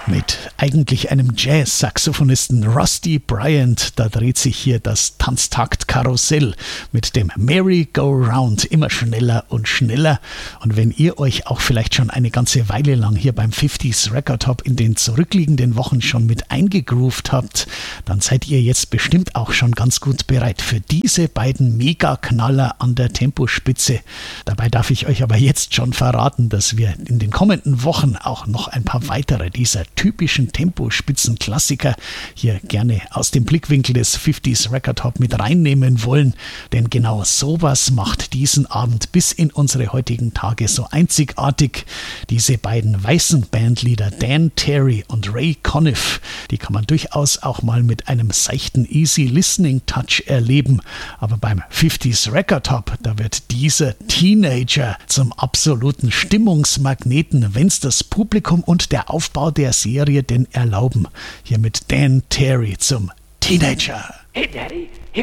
Mit eigentlich einem Jazz-Saxophonisten Rusty Bryant, da dreht sich hier das Tanztakt-Karussell mit dem Merry-Go-Round immer schneller und schneller. Und wenn ihr euch auch vielleicht schon eine ganze Weile lang hier beim 50s Record Hop in den zurückliegenden Wochen schon mit eingegroovt habt, dann seid ihr jetzt bestimmt auch schon ganz gut bereit für diese beiden Mega-Knaller an der Tempospitze. Dabei darf ich euch aber jetzt schon verraten, dass wir in den kommenden Wochen auch noch ein paar weitere dieser typischen Tempospitzenklassiker hier gerne aus dem Blickwinkel des 50s Record Hop mit reinnehmen wollen, denn genau sowas macht diesen Abend bis in unsere heutigen Tage so einzigartig. Diese beiden weißen Bandleader Dan Terry und Ray Conniff, die kann man durchaus auch mal mit einem seichten Easy Listening Touch erleben, aber beim 50s Record Hop, da wird dieser Teenager zum absoluten Stimmungsmagneten, wenn's das Publikum und der Aufbau der Serie denn erlauben. Hier mit Dan Terry zum Teenager. Hey Daddy,